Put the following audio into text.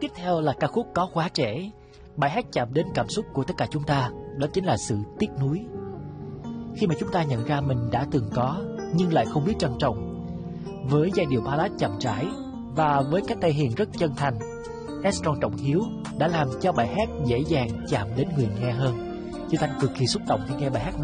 tiếp theo là ca khúc Có Quá Trễ. Bài hát chạm đến cảm xúc của tất cả chúng ta, đó chính là sự tiếc nuối. Khi mà chúng ta nhận ra mình đã từng có nhưng lại không biết trân trọng. Với giai điệu ballad chậm rãi và với cách thể hiện rất chân thành, Estron Trọng Hiếu đã làm cho bài hát dễ dàng chạm đến người nghe hơn. Chứ Thanh cực kỳ xúc động khi nghe bài hát này.